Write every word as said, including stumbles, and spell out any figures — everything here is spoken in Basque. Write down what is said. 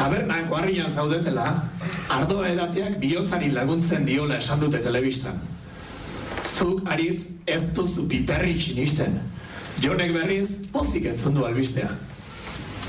Tabernako harrian zaudetela, ardoa edateak bihotzari laguntzen diola esan dute telebistan. Zuk aritz ez duzu piperri txinisten. Jonek berriz pozik entzun du albistea.